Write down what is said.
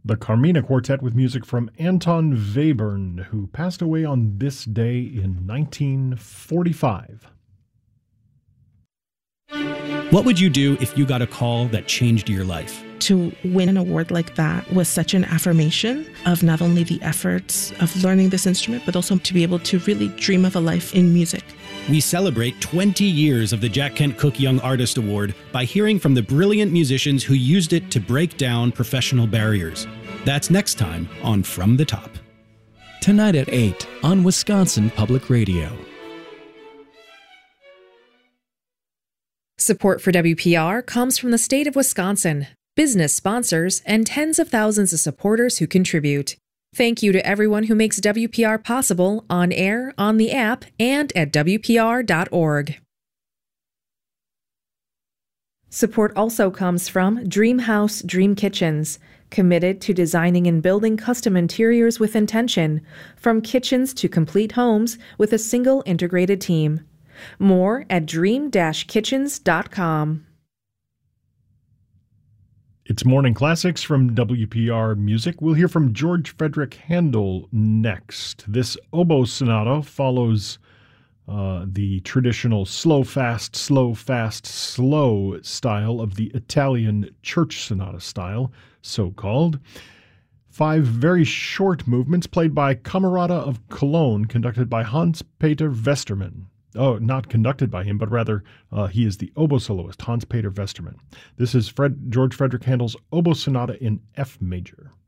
The Carmina Quartet with music from Anton Webern, who passed away on this day in 1945. What would you do if you got a call that changed your life? To win an award like that was such an affirmation of not only the efforts of learning this instrument, but also to be able to really dream of a life in music. We celebrate 20 years of the Jack Kent Cooke Young Artist Award by hearing from the brilliant musicians who used it to break down professional barriers. That's next time on From the Top. Tonight at 8 on Wisconsin Public Radio. Support for WPR comes from the state of Wisconsin, business sponsors, and tens of thousands of supporters who contribute. Thank you to everyone who makes WPR possible on air, on the app, and at WPR.org. Support also comes from Dreamhouse Dream Kitchens, committed to designing and building custom interiors with intention, from kitchens to complete homes with a single integrated team. More at dream-kitchens.com. It's Morning Classics from WPR Music. We'll hear from George Frederick Handel next. This oboe sonata follows the traditional slow, fast, slow, fast, slow style of the Italian church sonata style, so-called. 5 very short movements played by Camerata of Cologne, conducted by Hans-Peter Westermann. Oh, not conducted by him, but rather he is the oboe soloist, Hans-Peter Westermann. This is George Frederick Handel's oboe sonata in F major.